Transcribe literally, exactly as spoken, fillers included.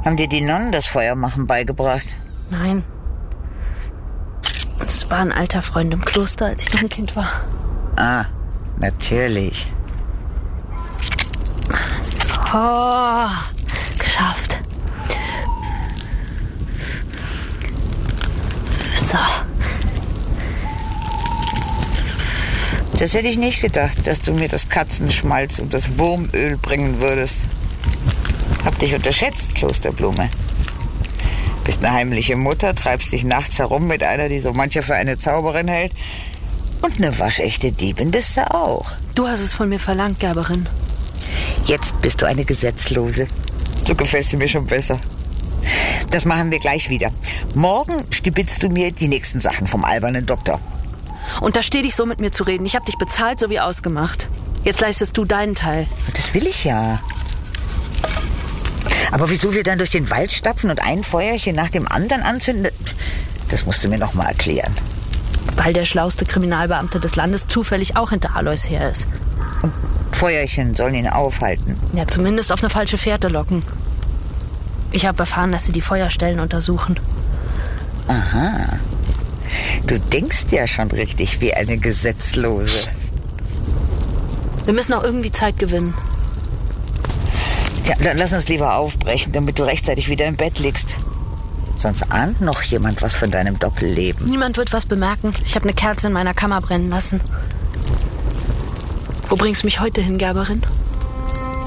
Haben dir die Nonnen das Feuermachen beigebracht? Nein. Das war ein alter Freund im Kloster, als ich noch ein Kind war. Ah, natürlich. So, geschafft. So. Das hätte ich nicht gedacht, dass du mir das Katzenschmalz und das Wurmöl bringen würdest. Hab dich unterschätzt, Klosterblume. Bist eine heimliche Mutter, treibst dich nachts herum mit einer, die so mancher für eine Zauberin hält. Und eine waschechte Diebin bist du auch. Du hast es von mir verlangt, Gerberin. Jetzt bist du eine Gesetzlose. So gefällst du mir schon besser. Das machen wir gleich wieder. Morgen stibitzt du mir die nächsten Sachen vom albernen Doktor. Und da steh dich so mit mir zu reden. Ich hab dich bezahlt, so wie ausgemacht. Jetzt leistest du deinen Teil. Das will ich ja. Aber wieso wir dann durch den Wald stapfen und ein Feuerchen nach dem anderen anzünden, das musst du mir noch mal erklären. Weil der schlauste Kriminalbeamte des Landes zufällig auch hinter Alois her ist. Und Feuerchen sollen ihn aufhalten. Ja, zumindest auf eine falsche Fährte locken. Ich habe erfahren, dass sie die Feuerstellen untersuchen. Aha. Du denkst ja schon richtig wie eine Gesetzlose. Wir müssen auch irgendwie Zeit gewinnen. Ja, dann lass uns lieber aufbrechen, damit du rechtzeitig wieder im Bett liegst. Sonst ahnt noch jemand was von deinem Doppelleben. Niemand wird was bemerken. Ich habe eine Kerze in meiner Kammer brennen lassen. Wo bringst du mich heute hin, Gerberin?